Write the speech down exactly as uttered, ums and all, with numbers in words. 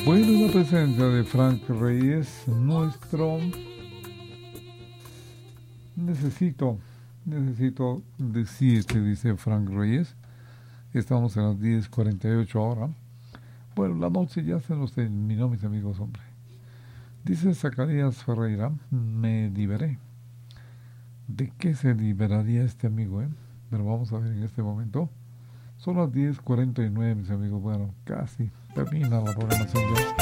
Bueno, en la presencia de Frank Reyes, nuestro necesito, necesito decirte, dice Frank Reyes, estamos en las diez cuarenta y ocho ahora. Bueno, la noche ya se nos terminó, mis amigos, hombre. Dice Zacarías Ferreira, me liberé. ¿De qué se liberaría este amigo, eh? Pero vamos a ver en este momento. Son las diez cuarenta y nueve, mis amigos. Bueno, casi termina la programación ya.